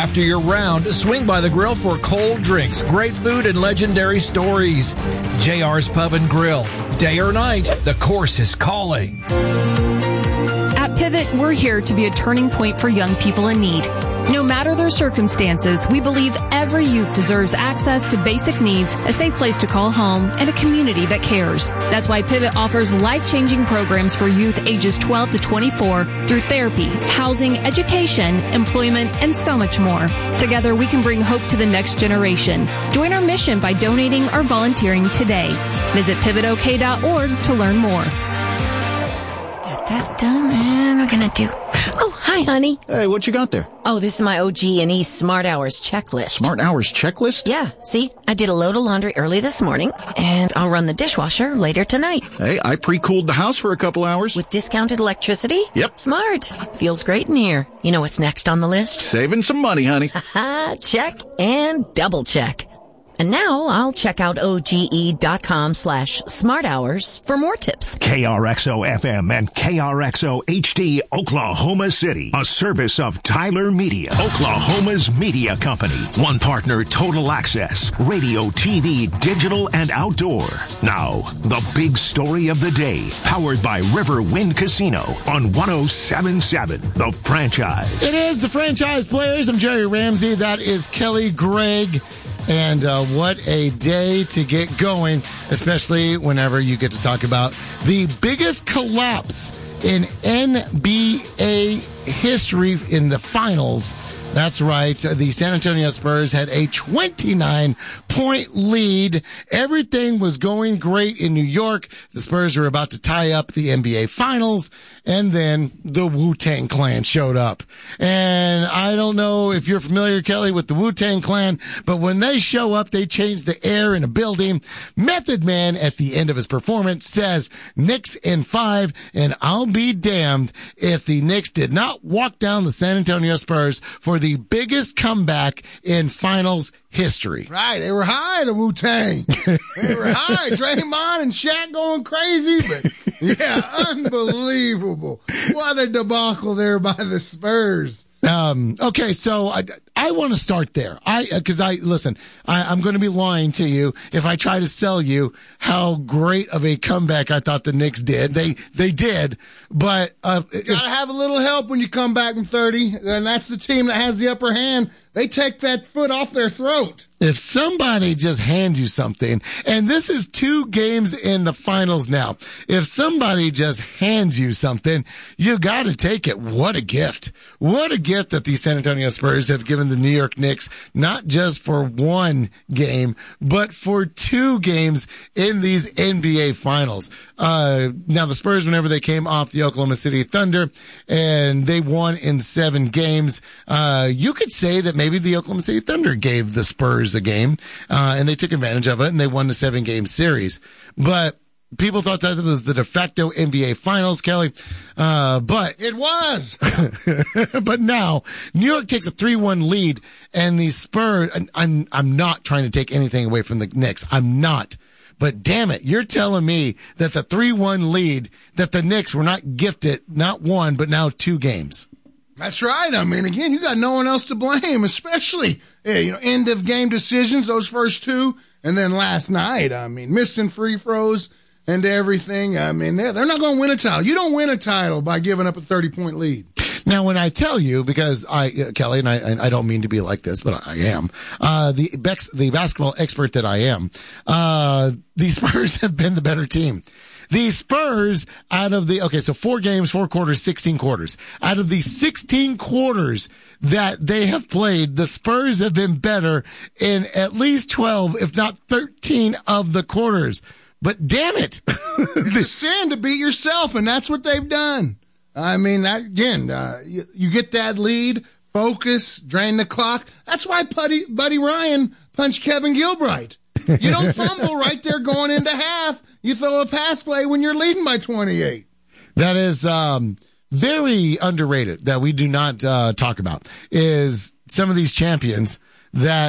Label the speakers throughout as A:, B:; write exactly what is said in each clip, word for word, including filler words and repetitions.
A: After your round, swing by the grill for cold drinks, great food, and legendary stories. J R's Pub and Grill. Day or night, the course is calling.
B: At Pivot, we're here to be a turning point for young people in need. No matter their circumstances, we believe every youth deserves access to basic needs, a safe place to call home, and a community that cares. That's why Pivot offers life-changing programs for youth ages twelve to twenty-four through therapy, housing, education, employment, and so much more. Together, we can bring hope to the next generation. Join our mission by donating or volunteering today. Visit pivot o k dot org to learn more.
C: Got that done, and we're gonna do... Oh, hi, honey.
D: Hey, what you got there?
C: Oh, this is my O G and E Smart Hours checklist.
D: Smart Hours checklist?
C: Yeah, see? I did a load of laundry early this morning, and I'll run the dishwasher later tonight.
D: Hey, I pre-cooled the house for a couple hours.
C: With discounted electricity?
D: Yep.
C: Smart. Feels great in here. You know what's next on the list?
D: Saving some money, honey.
C: Haha, check and double check. And now I'll check out oge.com slash smart hours for more tips.
E: K R X O F M and K R X O H D Oklahoma City. A service of Tyler Media, Oklahoma's media company. One partner, Total Access, radio, T V, digital, and outdoor. Now, the big story of the day, powered by River Wind Casino on one oh seven point seven, The Franchise.
F: It is The Franchise Players. I'm Jerry Ramsey. That is Kelly Gregg. And uh, what a day to get going, especially whenever you get to talk about the biggest collapse in N B A history in the finals. That's right. The San Antonio Spurs had a twenty-nine point lead. Everything was going great in New York. The Spurs were about to tie up the N B A Finals, and then the Wu-Tang Clan showed up. And I don't know if you're familiar, Kelly, with the Wu-Tang Clan, but when they show up, they change the air in a building. Method Man, at the end of his performance, says, Knicks in five, and I'll be damned if the Knicks did not walk down the San Antonio Spurs for the biggest comeback in finals history.
G: Right. They were high, the Wu-Tang. They were high. Draymond and Shaq going crazy, but yeah, unbelievable. What a debacle there by the Spurs.
F: Um, okay, so I, I want to start there. I, cause I, listen, I, I'm going to be lying to you if I try to sell you how great of a comeback I thought the Knicks did. They, they did, but, uh,
G: you gotta have a little help when you come back from thirty, and that's the team that has the upper hand. They take that foot off their throat.
F: If somebody just hands you something, and this is two games in the finals now, if somebody just hands you something, you got to take it. What a gift. What a gift that the San Antonio Spurs have given the New York Knicks, not just for one game, but for two games in these N B A finals. Uh, now the Spurs, whenever they came off the Oklahoma City Thunder and they won in seven games, uh, you could say that maybe the Oklahoma City Thunder gave the Spurs a game, uh, and they took advantage of it and they won the seven game series. But people thought that it was the de facto N B A finals, Kelly. Uh, but
G: it was,
F: but now New York takes a three one lead, and the Spurs, I'm, I'm not trying to take anything away from the Knicks. I'm not. But damn it, you're telling me that the three one lead, that the Knicks were not gifted, not one, but now two games.
G: That's right. I mean, again, you got no one else to blame, especially, you know, end of game decisions, those first two. And then last night, I mean, missing free throws and everything. I mean, they're, they're not going to win a title. You don't win a title by giving up a thirty point lead.
F: Now, when I tell you, because I, uh, Kelly, and I, I don't mean to be like this, but I am, uh, the, Bex, the basketball expert that I am, uh, the Spurs have been the better team. The Spurs, out of the, okay, so four games, four quarters, sixteen quarters. Out of the sixteen quarters that they have played, the Spurs have been better in at least twelve, if not thirteen of the quarters. But damn it.
G: It's a sin to beat yourself, and that's what they've done. I mean, that, again, uh, you, you get that lead, focus, drain the clock. That's why Buddy, Buddy Ryan punched Kevin Gilbride. You don't fumble right there going into half. You throw a pass play when you're leading by twenty-eight.
F: That is um, very underrated that we do not uh, talk about is some of these champions that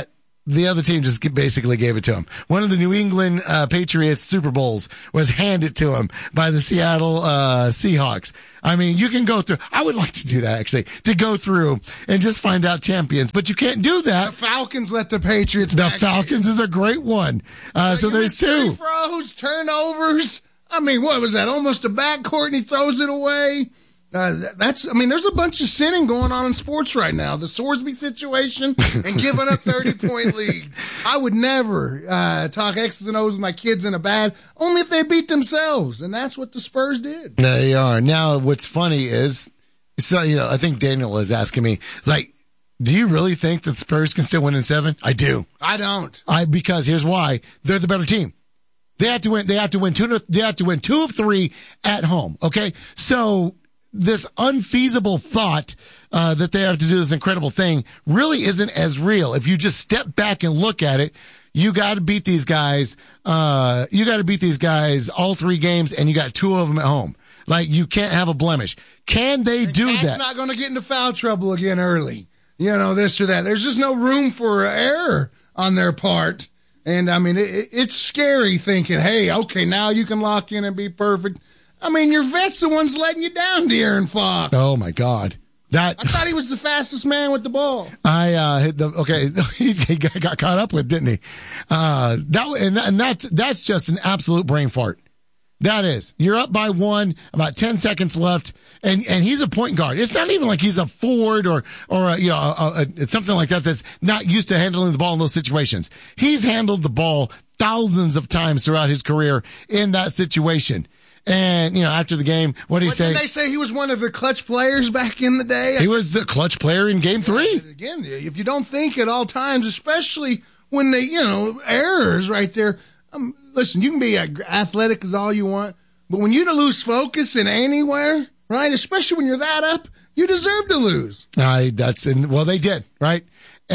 F: the other team just basically gave it to him. One of the New England uh, Patriots Super Bowls was handed to him by the Seattle uh, Seahawks. I mean, you can go through. I would like to do that, actually, to go through and just find out champions. But you can't do that.
G: The Falcons let the Patriots
F: The
G: back
F: Falcons
G: in.
F: is a great one. Uh, so
G: You
F: there's
G: missed
F: two.
G: Free throws, turnovers. I mean, what was that? Almost a backcourt, and he throws it away. Uh, that's, I mean, there's a bunch of sinning going on in sports right now. The Sorsby situation and giving up thirty-point leads. I would never uh, talk X's and O's with my kids in a bad, only if they beat themselves. And that's what the Spurs did.
F: They are. Now, what's funny is, so, you know, I think Daniel is asking me, like, do you really think that Spurs can still win in seven? I do.
G: I don't.
F: I, because here's why. They're the better team. They have to win, they have to win two, they have to win two of three at home. Okay. So, this unfeasible thought uh, that they have to do this incredible thing really isn't as real. If you just step back and look at it, you got to beat these guys. Uh, you got to beat these guys all three games, and you got two of them at home. Like, you can't have a blemish. Can they do
G: Cat's
F: that?
G: not going to get into foul trouble again early. You know, this or that. There's just no room for error on their part. And, I mean, it, it's scary thinking, hey, okay, now you can lock in and be perfect. I mean, your vet's the ones letting you down, De'Aaron Fox.
F: Oh my God. That
G: I thought he was the fastest man with the ball.
F: I uh hit the okay. He got caught up with, didn't he? Uh, that and that, and that's that's just an absolute brain fart. That is. You're up by one, about ten seconds left, and and he's a point guard. It's not even like he's a forward or or a, you know a, a, something like that that's not used to handling the ball in those situations. He's handled the ball thousands of times throughout his career in that situation. And, you know, after the game, what did he
G: What,
F: say?
G: Did they say he was one of the clutch players back in the day?
F: He was the clutch player in game three.
G: Again, if you don't think at all times, especially when they, you know, errors right there. Um, listen, you can be athletic as all you want, but when you lose focus in anywhere, right, especially when you're that up, you deserve to lose.
F: I, that's in, well, they did, right?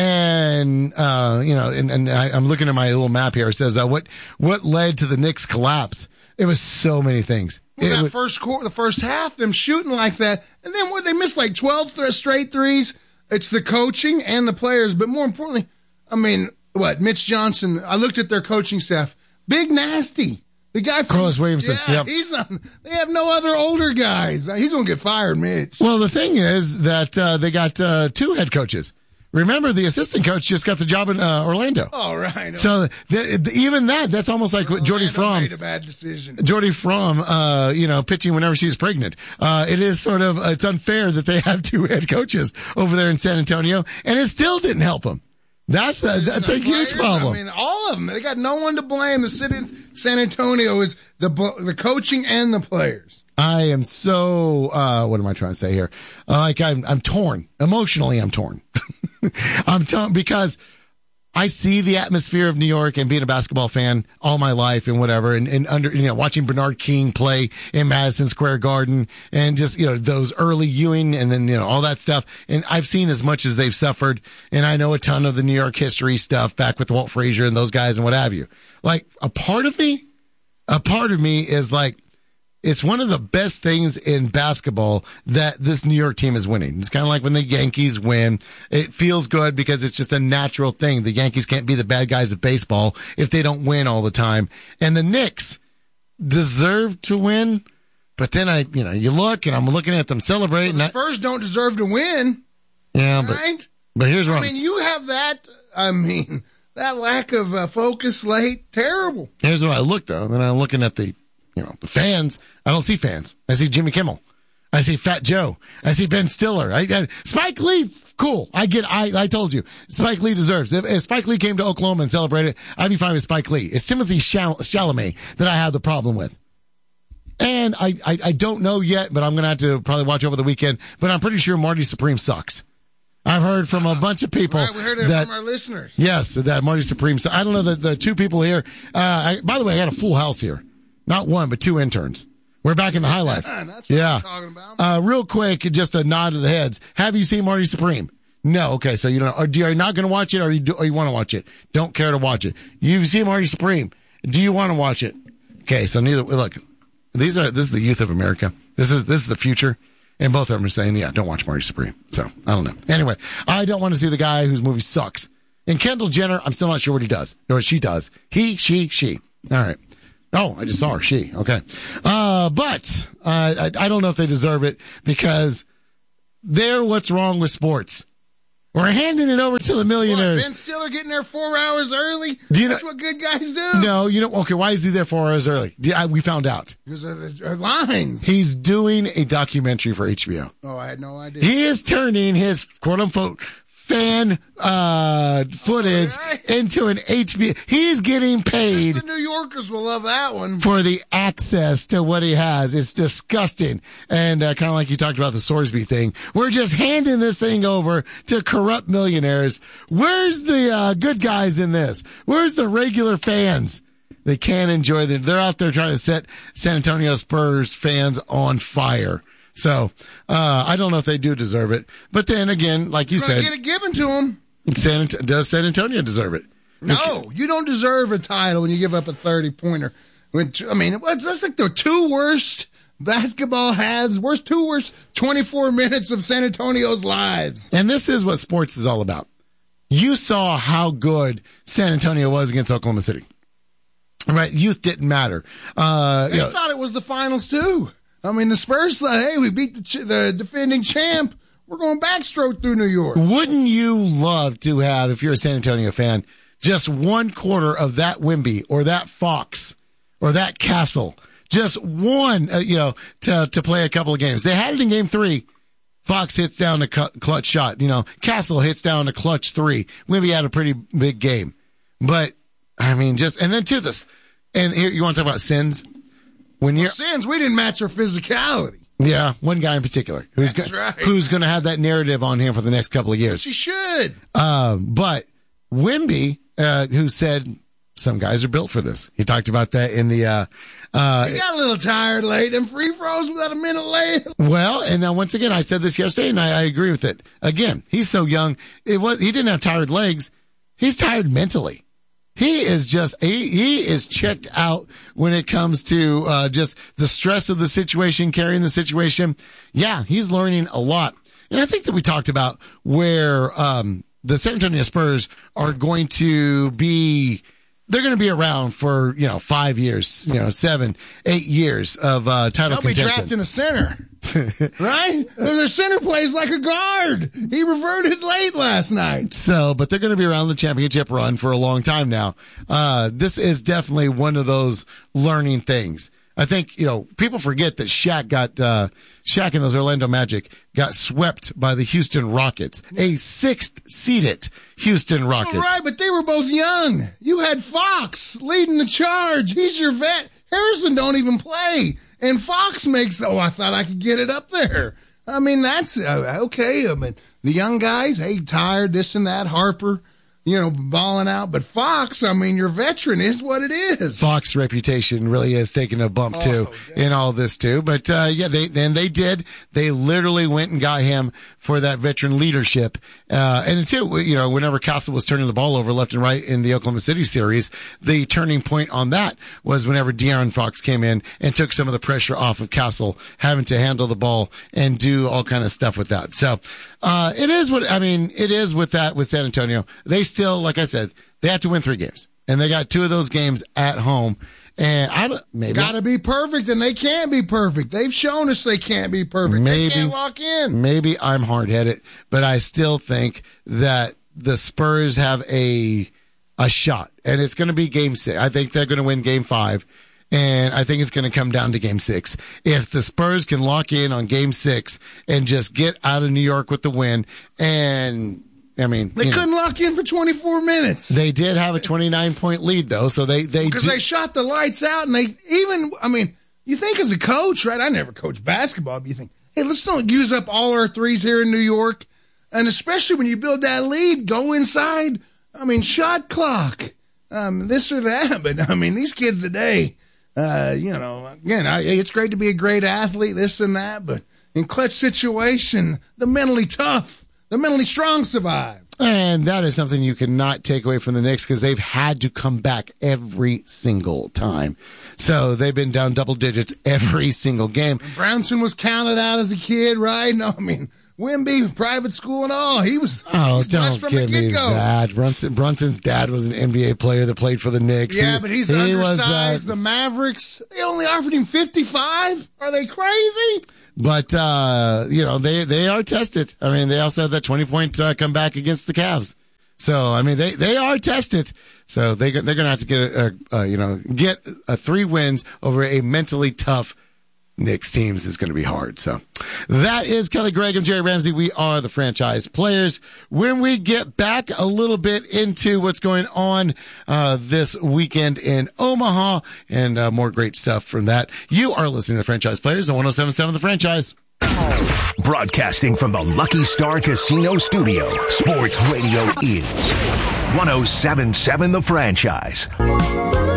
F: And, uh, you know, and, and I, I'm looking at my little map here. It says, uh, what, what led to the Knicks collapse? It was so many things.
G: Well,
F: it
G: that
F: was,
G: first quarter, the first half, them shooting like that, and then what, they missed like twelve th- straight threes. It's the coaching and the players, but more importantly, I mean, what, Mitch Johnson, I looked at their coaching staff. Big Nasty. The guy from
F: Carlos Williamson.
G: Yeah,
F: Yep.
G: he's on. They have no other older guys. He's going to get fired, Mitch.
F: well, the thing is that, uh, they got, uh, two head coaches. Remember, the assistant coach just got the job in uh, Orlando.
G: All right.
F: So the, the, even that, that's almost like what Jordy
G: Orlando
F: Fromm.
G: made a bad decision.
F: Jordy Fromm, uh, you know, pitching whenever she's pregnant. Uh, it is sort of, it's unfair that they have two head coaches over there in San Antonio, and it still didn't help them. That's a, that's
G: The
F: a huge
G: players,
F: problem.
G: I mean, all of them. They got no one to blame. The city of San Antonio is the the coaching and the players.
F: I am so, uh, what am I trying to say here? Uh, like I'm, I'm torn. Emotionally, I'm torn. I'm torn because I see the atmosphere of New York and being a basketball fan all my life and whatever, and, and under, you know, watching Bernard King play in Madison Square Garden and just, you know, those early Ewing and then, you know, all that stuff. And I've seen as much as they've suffered, and I know a ton of the New York history stuff back with Walt Frazier and those guys and what have you. Like, a part of me, a part of me is like, it's one of the best things in basketball that this New York team is winning. It's kind of like when the Yankees win. It feels good because it's just a natural thing. The Yankees can't be the bad guys at baseball if they don't win all the time. And the Knicks deserve to win. But then I, you know, you look and I'm looking at them celebrating.
G: Well, the Spurs don't deserve to win.
F: Yeah, but,
G: right?
F: but here's what
G: I mean, you have that, I mean, that lack of uh, focus late, terrible.
F: Here's what I look, though. Then I'm looking at the, you know, the fans. I don't see fans. I see Jimmy Kimmel. I see Fat Joe. I see Ben Stiller. I, I, Spike Lee, cool. I get, I, I told you. Spike Lee deserves. If, if Spike Lee came to Oklahoma and celebrated, I'd be fine with Spike Lee. It's Timothy Chal- Chalamet that I have the problem with. And I, I, I don't know yet, but I'm going to have to probably watch over the weekend. But I'm pretty sure Marty Supreme sucks. I've heard from a bunch of people.
G: Right, we heard it
F: that,
G: from our listeners.
F: Yes, that Marty Supreme. So I don't know the, the two people here. Uh, I, by the way, I got a full house here. Not one, but two interns. We're back in the high life.
G: That's what
F: yeah.
G: I'm talking about.
F: Uh, real quick, just a nod to the heads. Have you seen Marty Supreme? No. Okay. So you don't, are you not going to watch it or you, do, or you want to watch it? Don't care to watch it. You've seen Marty Supreme. Do you want to watch it? Okay. So neither, look, these are, this is the youth of America. This is, this is the future. And both of them are saying, yeah, don't watch Marty Supreme. So I don't know. Anyway, I don't want to see the guy whose movie sucks And Kendall Jenner, I'm still not sure what he does or what she does. He, she, she. All right. Oh, I just saw her. She. Okay. Uh, but uh, I, I don't know if they deserve it because they're what's wrong with sports. We're handing it over to the millionaires.
G: What, Ben Stiller getting there four hours early?
F: Do you
G: That's
F: know,
G: what good guys do.
F: No, you know, okay, why is he there four hours early? I, we found out.
G: Because of the lines.
F: He's doing a documentary for H B O.
G: Oh, I had no idea.
F: He is turning his quote-unquote fan uh, footage
G: right.
F: into an H B O. He's getting paid.
G: Just the New Yorkers will love that one.
F: For the access to what he has. It's disgusting. And uh, kind of like you talked about the Sorsby thing. We're just handing this thing over to corrupt millionaires. Where's the uh, good guys in this? Where's the regular fans? They can't enjoy them. They're out there trying to set San Antonio Spurs fans on fire. So, uh, I don't know if they do deserve it. But then again, like you said.
G: Get it given to them.
F: San, does San Antonio deserve it?
G: No, you don't deserve a title when you give up a thirty-pointer. Which, I mean, it's that's like the two worst basketball halves, worst two worst twenty-four minutes of San Antonio's lives.
F: And this is what sports is all about. You saw how good San Antonio was against Oklahoma City. Right? Youth didn't matter. Uh,
G: they
F: you know,
G: thought it was the finals, too. I mean, the Spurs thought, hey, we beat the, ch- the defending champ. We're going backstroke through New York.
F: Wouldn't you love to have, if you're a San Antonio fan, just one quarter of that Wemby or that Fox or that Castle, just one, uh, you know, to to play a couple of games. They had it in game three. Fox hits down a cu- clutch shot. You know, Castle hits down a clutch three. Wemby had a pretty big game. But, I mean, just, and then to this, and here, you want to talk about sins? When you're,
G: well, Sins, we didn't match our physicality.
F: Yeah, one guy in particular who's
G: That's
F: go-
G: right.
F: who's going to have that narrative on him for the next couple of years.
G: She should.
F: Um, but Wemby, uh, who said some guys are built for this. He talked about that in the. Uh, uh,
G: he got a little tired late and free throws without a minute late.
F: Well, and now once again, I said this yesterday, and I, I agree with it. Again, he's so young. It was he didn't have tired legs. He's tired mentally. He is just, he, he is checked out when it comes to, uh, just the stress of the situation, carrying the situation. Yeah, he's learning a lot. And I think that we talked about where, um, the San Antonio Spurs are going to be, they're going to be around for, you know, five years, you know, seven, eight years of, uh, title
G: They'll be
F: contention.
G: drafting a center. Right? Their center plays like a guard. He reverted late last night.
F: So, but they're going to be around the championship run for a long time now. Uh, this is definitely one of those learning things. I think, you know, people forget that Shaq got, uh, Shaq and those Orlando Magic got swept by the Houston Rockets, a sixth seeded Houston Rockets.
G: All right, but they were both young. You had Fox leading the charge. He's your vet. Harrison don't even play. And Fox makes, oh, I thought I could get it up there. I mean, that's uh, okay. I mean, the young guys, hey, tired, this and that. Harper, you know, balling out. But Fox, I mean, your veteran is what it is.
F: Fox's reputation really is taking a bump, too,
G: oh, yeah.
F: in all this, too. But, uh, yeah, they, and they did. They literally went and got him for that veteran leadership. Uh, and, too, you know, whenever Castle was turning the ball over left and right in the Oklahoma City series, the turning point on that was whenever De'Aaron Fox came in and took some of the pressure off of Castle, having to handle the ball and do all kind of stuff with that. So, uh, it is what, I mean, it is with that with San Antonio. They still, like I said, they have to win three games. And they got two of those games at home. And I don't, maybe.
G: Gotta be perfect, and they can't be perfect. They've shown us they can't be perfect.
F: Maybe,
G: they can't lock in.
F: Maybe I'm hard-headed, but I still think that the Spurs have a, a shot. And it's going to be game six. I think they're going to win game five. And I think it's going to come down to game six. If the Spurs can lock in on game six and just get out of New York with the win, and I mean,
G: they couldn't know, lock in for twenty-four minutes.
F: They did have a twenty-nine point lead though, so they they
G: because
F: do-
G: they shot the lights out, and they even. I mean, you think as a coach, right? I never coached basketball, but you think, hey, let's don't use up all our threes here in New York, and especially when you build that lead, go inside. I mean, shot clock, um, this or that. But I mean, these kids today. Uh, you know, again, I, it's great to be a great athlete, this and that, but in clutch situation, the mentally tough, the mentally strong survive.
F: And that is something you cannot take away from the Knicks because they've had to come back every single time. So they've been down double digits every single game.
G: And Brownson was counted out as a kid, right? No, I mean, Wimby, private school and all. He was,
F: Oh,
G: he was blessed
F: don't
G: from
F: give
G: the
F: me
G: get-go.
F: that. Brunson, Brunson's dad was an N B A player that played for the Knicks.
G: Yeah,
F: He-
G: but he's
F: he
G: undersized.
F: was, uh,
G: the Mavericks, they only offered him fifty-five. Are they crazy?
F: But, uh, you know, they, they are tested. I mean, they also had that twenty-point uh, comeback against the Cavs. So, I mean, they, they are tested. So they, they're going to have to get, a, a, you know, get a three wins over a mentally tough Knicks teams is going to be hard. So that is Kelly Gregg and Jerry Ramsey. We are the franchise players. When we get back a little bit into what's going on uh, this weekend in Omaha and uh, more great stuff from that, you are listening to the Franchise Players on one oh seven point seven The Franchise.
E: Broadcasting from the Lucky Star Casino Studio, Sports Radio is one oh seven point seven The Franchise.